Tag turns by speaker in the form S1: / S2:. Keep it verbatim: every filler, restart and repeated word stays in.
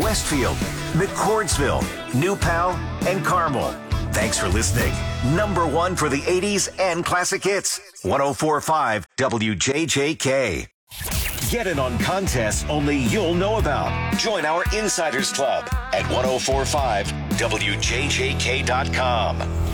S1: Westfield, McCordsville, New Pal, and Carmel. Thanks for listening. Number one for the eighties and classic hits. one oh four point five W J J K. Get in on contests only you'll know about. Join our Insiders Club at ten forty-five W J J K dot com.